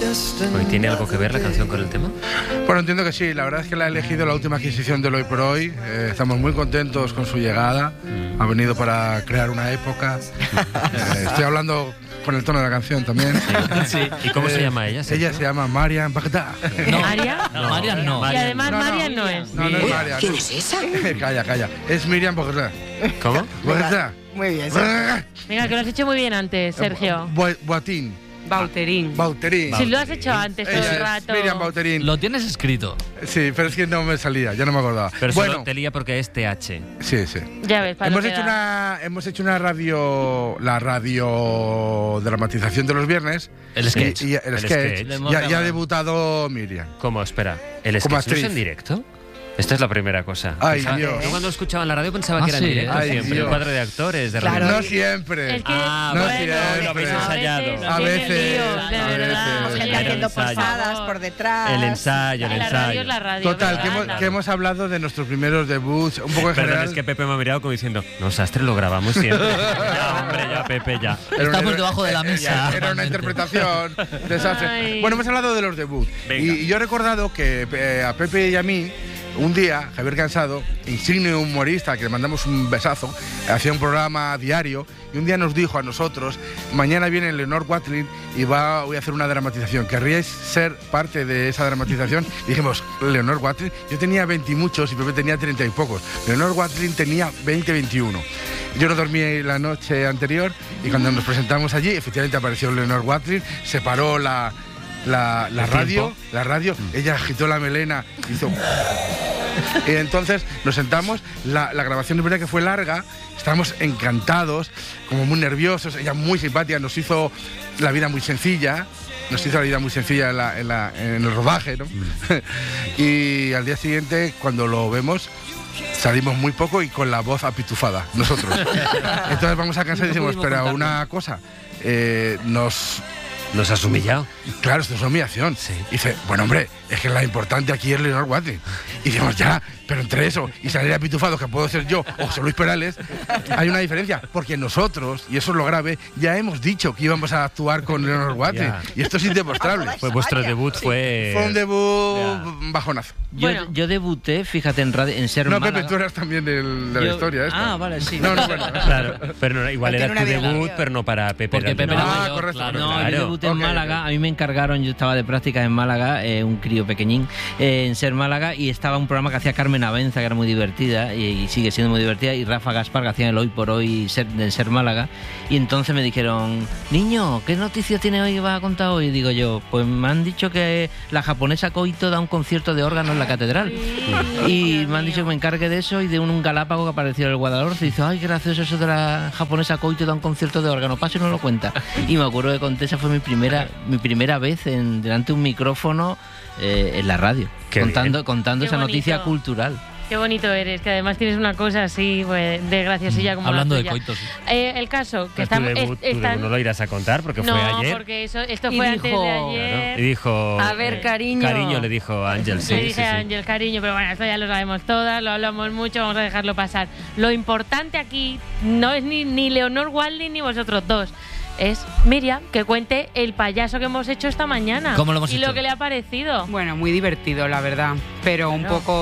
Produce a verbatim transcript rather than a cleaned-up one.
¿Hoy tiene algo que ver la canción con el tema? Bueno, entiendo que sí. La verdad es que la ha elegido la última adquisición del Hoy por Hoy. Eh, estamos muy contentos con su llegada. Mm. Ha venido para crear una época. Eh, estoy hablando con el tono de la canción también. Sí. Sí. ¿Y cómo eh, se llama ella? Ella se llama Marian Bagdad. No, ¿Marian? No, Marian no. Y además no, no, Marian no es. No, no es Marian. ¿Quién es esa? Calla, calla. Es Miriam Bagdad. ¿Cómo? Bagdad. Muy bien. Sí. Venga, que lo has hecho muy bien antes, Sergio. Boatín. Bauterín. Bauterín. Si lo has hecho antes todo el rato. Miriam Bauterín. Lo tienes escrito. Sí, pero es que no me salía, ya no me acordaba. Pero bueno, solo te lía porque es T H. Sí, sí. Ya ves, para hemos lo hecho que una Hemos hecho una radio, la radio dramatización de los viernes. El sketch. Y, y el, el sketch. sketch. Ya, ya ha debutado Miriam. ¿Cómo? Espera. ¿El Como sketch no es actriz. en directo? Esta es la primera cosa. Ay, Pensaba- Dios. Yo cuando escuchaba en la radio pensaba Ah, que era sí, en directo ay, siempre. Dios. Un cuadro de actores, de Claro. radio. No siempre. Es que, Ah, no bueno, siempre. lo habéis a ensayado. veces, A tiene veces, líos, de a verdad. veces. Oye, Gente Era haciendo ensayo. posadas por detrás. El ensayo, el La radio ensayo. es la radio. Total, ¿verdad? que hemos, que hemos hablado de nuestros primeros debuts, un poco en Perdón, general. es que Pepe me ha mirado como diciendo, no, Sastre, lo grabamos siempre. Ya, hombre, ya, Pepe, ya. Era una- Estamos debajo de la mesa. Era una interpretación desastre. Ay. Bueno, hemos hablado de los debuts. Venga. Y, y yo he recordado que eh, a Pepe y a mí, un día, Javier Cansado, insigne humorista, que le mandamos un besazo, hacía un programa diario y un día nos dijo a nosotros, mañana viene Leonor Watling y va, voy a hacer una dramatización. ¿Querríais ser parte de esa dramatización? Y dijimos, Leonor Watling, yo tenía veinte y muchos y Pepe tenía treinta y pocos. Leonor Watling tenía veinte, veintiuno. Yo no dormí la noche anterior y cuando nos presentamos allí, efectivamente apareció Leonor Watling, se paró la... La, la ¿El radio, tiempo? la radio, ella agitó la melena, hizo... Y entonces nos sentamos, la, la grabación es verdad que fue larga, estábamos encantados, como muy nerviosos, ella muy simpática, nos hizo la vida muy sencilla, nos hizo la vida muy sencilla en, la, en, la, en el rodaje, ¿no? Y al día siguiente, cuando lo vemos, salimos muy poco y con la voz apitufada, nosotros. Entonces vamos a casa y decimos, pero una cosa, eh, nos... ¿Nos has humillado? Claro, esto es una humillación. Sí. Y dice, bueno, hombre, es que la importante aquí es Leonor Watling. Y decimos, ya, pero entre eso y salir apitufado, que puedo ser yo o José Luis Perales, hay una diferencia. Porque nosotros, y eso es lo grave, ya hemos dicho que íbamos a actuar con Leonor Watling. Ya. Y esto es indemostrable. Pues vuestro debut fue... Fue un debut Ya. bajonazo. Yo, Bueno. yo debuté, fíjate, en, radio, en Ser No, Málaga. Pepe, tú eras también el de la Yo- historia esta. Ah, vale, sí. No, no, bueno. Claro, pero no, igual Tiene era tu una vida debut, larga. pero no para Pepe. Porque era el Pepe debut. era Ah, mayor, correcto, claro. No, Claro. yo debuté Ok, en Málaga, ok. a mí me encargaron, yo estaba de práctica en Málaga, eh, un crío pequeñín, eh, en Ser Málaga, y estaba un programa que hacía Carmen Avenza, que era muy divertida, y, y sigue siendo muy divertida, y Rafa Gaspar, que hacían el Hoy por Hoy ser, del Ser Málaga, y entonces me dijeron, niño, ¿qué noticia tiene hoy que vas a contar hoy? Y digo yo, pues me han dicho que la japonesa Koito da un concierto de órgano en la catedral, y me han dicho que me encargue de eso y de un, un galápago que apareció en el Guadalhorce, y dice, ay, qué gracioso eso de la japonesa Koito da un concierto de órgano, paso y no lo cuenta. Y me acuerdo que conté, esa fue mi primera, mi primera vez en, delante de un micrófono eh, en la radio, Qué contando, bien. contando Qué esa noticia bonito. cultural. Qué bonito eres, que además tienes una cosa así pues, de graciosilla como Hablando la de tuya. coitos. Eh, el caso, que Pero estamos... tu debut, tu están- debut no lo irás a contar porque no, fue ayer. porque eso, esto Y fue dijo- antes de ayer. Y dijo... A ver, eh, cariño. Cariño le dijo a Ángel, sí, Le sí, dije a sí. Ángel, cariño, pero bueno, esto ya lo sabemos todas, lo hablamos mucho, vamos a dejarlo pasar. Lo importante aquí no es ni, ni Leonor Watling ni vosotros dos. Es Miriam, que cuente el payaso que hemos hecho esta mañana. ¿Cómo lo hemos y hecho? lo que le ha parecido. Bueno, muy divertido, la verdad, pero un Claro. poco